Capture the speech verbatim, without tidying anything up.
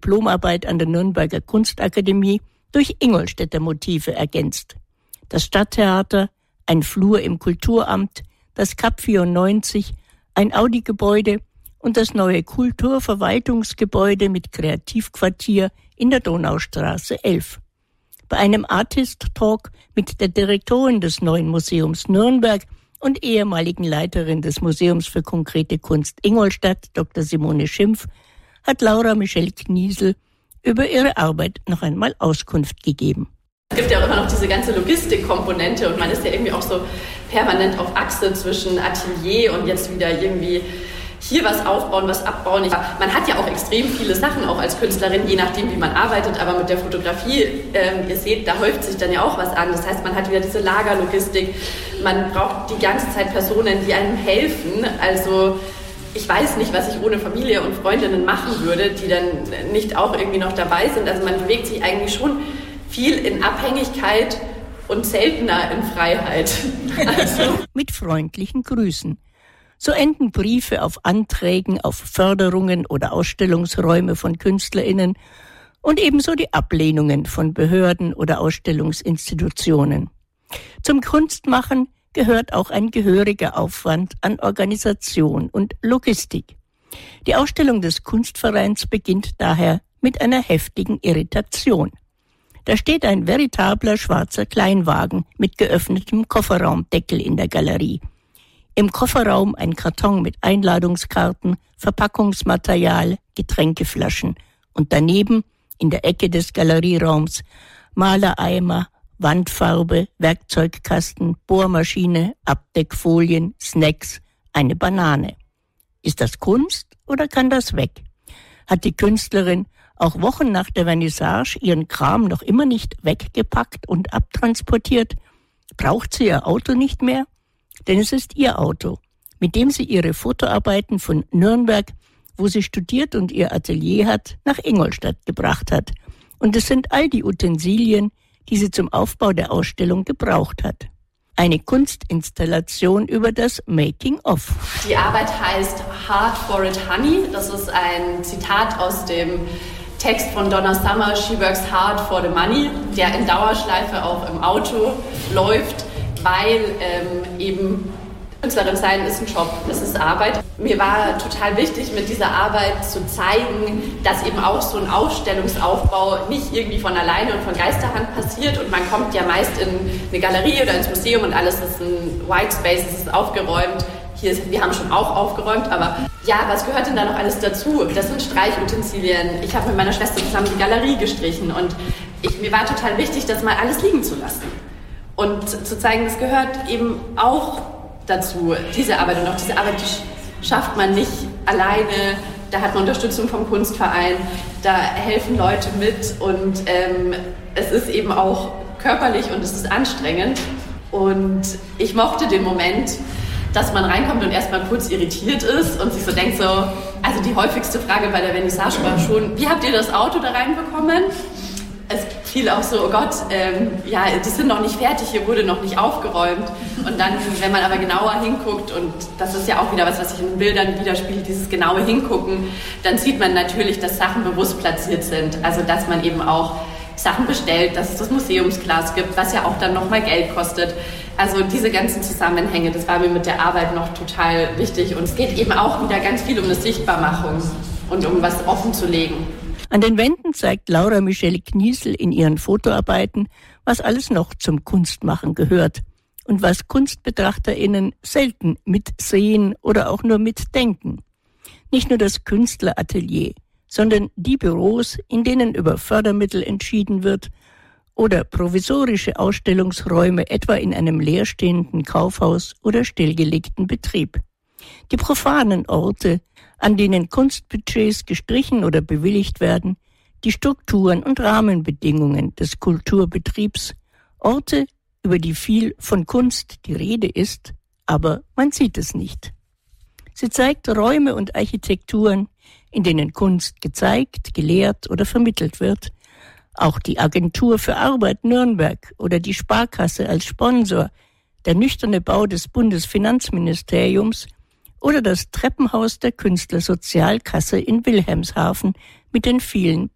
Diplomarbeit an der Nürnberger Kunstakademie durch Ingolstädter Motive ergänzt. Das Stadttheater, ein Flur im Kulturamt, das K A P vierundneunzig, ein Audi-Gebäude und das neue Kulturverwaltungsgebäude mit Kreativquartier in der Donaustraße elf. Bei einem Artist-Talk mit der Direktorin des neuen Museums Nürnberg und ehemaligen Leiterin des Museums für konkrete Kunst Ingolstadt, Doktor Simone Schimpf, hat Laura Michelle Kniesel über ihre Arbeit noch einmal Auskunft gegeben. Es gibt ja auch immer noch diese ganze Logistikkomponente und man ist ja irgendwie auch so permanent auf Achse zwischen Atelier und jetzt wieder irgendwie hier was aufbauen, was abbauen. Ich, man hat ja auch extrem viele Sachen auch als Künstlerin, je nachdem, wie man arbeitet, aber mit der Fotografie, ähm, ihr seht, da häuft sich dann ja auch was an. Das heißt, man hat wieder diese Lagerlogistik, man braucht die ganze Zeit Personen, die einem helfen. Also ich weiß nicht, was ich ohne Familie und Freundinnen machen würde, die dann nicht auch irgendwie noch dabei sind. Also man bewegt sich eigentlich schon viel in Abhängigkeit und seltener in Freiheit. Also. Mit freundlichen Grüßen. So enden Briefe auf Anträgen, auf Förderungen oder Ausstellungsräume von KünstlerInnen und ebenso die Ablehnungen von Behörden oder Ausstellungsinstitutionen. Zum Kunstmachen gehört auch ein gehöriger Aufwand an Organisation und Logistik. Die Ausstellung des Kunstvereins beginnt daher mit einer heftigen Irritation. Da steht ein veritabler schwarzer Kleinwagen mit geöffnetem Kofferraumdeckel in der Galerie. Im Kofferraum ein Karton mit Einladungskarten, Verpackungsmaterial, Getränkeflaschen und daneben in der Ecke des Galerieraums Malereimer, Wandfarbe, Werkzeugkasten, Bohrmaschine, Abdeckfolien, Snacks, eine Banane. Ist das Kunst oder kann das weg? Hat die Künstlerin auch Wochen nach der Vernissage ihren Kram noch immer nicht weggepackt und abtransportiert? Braucht sie ihr Auto nicht mehr? Denn es ist ihr Auto, mit dem sie ihre Fotoarbeiten von Nürnberg, wo sie studiert und ihr Atelier hat, nach Ingolstadt gebracht hat. Und es sind all die Utensilien, die sie zum Aufbau der Ausstellung gebraucht hat. Eine Kunstinstallation über das Making-of. Die Arbeit heißt Hard for it, Honey. Das ist ein Zitat aus dem Text von Donna Summer, She works hard for the money, der in Dauerschleife auch im Auto läuft, weil ähm, eben Künstlerin sein ist ein Job, es ist Arbeit. Mir war total wichtig, mit dieser Arbeit zu zeigen, dass eben auch so ein Ausstellungsaufbau nicht irgendwie von alleine und von Geisterhand passiert und man kommt ja meist in eine Galerie oder ins Museum und alles ist ein White Space, es ist aufgeräumt. Hier ist, wir haben schon auch aufgeräumt, aber ja, was gehört denn da noch alles dazu? Das sind Streichutensilien. Ich habe mit meiner Schwester zusammen die Galerie gestrichen und ich, mir war total wichtig, das mal alles liegen zu lassen. Und zu zeigen, das gehört eben auch dazu, diese Arbeit. Und auch diese Arbeit, die schafft man nicht alleine. Da hat man Unterstützung vom Kunstverein, da helfen Leute mit und ähm, es ist eben auch körperlich und es ist anstrengend. Und ich mochte den Moment, dass man reinkommt und erstmal kurz irritiert ist und sich so denkt so, also die häufigste Frage bei der Vernissage war schon, wie habt ihr das Auto da reinbekommen? Es fiel auch so, oh Gott, ähm, ja, die sind noch nicht fertig, hier wurde noch nicht aufgeräumt. Und dann, wenn man aber genauer hinguckt, und das ist ja auch wieder was, was sich in den Bildern widerspiegelt, dieses genaue Hingucken, dann sieht man natürlich, dass Sachen bewusst platziert sind. Also, dass man eben auch Sachen bestellt, dass es das Museumsglas gibt, was ja auch dann nochmal Geld kostet. Also diese ganzen Zusammenhänge, das war mir mit der Arbeit noch total wichtig. Und es geht eben auch wieder ganz viel um eine Sichtbarmachung und um was offen zu legen. An den Wänden zeigt Laura Michelle Kniesel in ihren Fotoarbeiten, was alles noch zum Kunstmachen gehört und was KunstbetrachterInnen selten mitsehen oder auch nur mitdenken. Nicht nur das Künstleratelier, sondern die Büros, in denen über Fördermittel entschieden wird oder provisorische Ausstellungsräume, etwa in einem leerstehenden Kaufhaus oder stillgelegten Betrieb. Die profanen Orte, an denen Kunstbudgets gestrichen oder bewilligt werden, die Strukturen und Rahmenbedingungen des Kulturbetriebs, Orte, über die viel von Kunst die Rede ist, aber man sieht es nicht. Sie zeigt Räume und Architekturen, in denen Kunst gezeigt, gelehrt oder vermittelt wird. Auch die Agentur für Arbeit Nürnberg oder die Sparkasse als Sponsor, der nüchterne Bau des Bundesfinanzministeriums oder das Treppenhaus der Künstlersozialkasse in Wilhelmshaven mit den vielen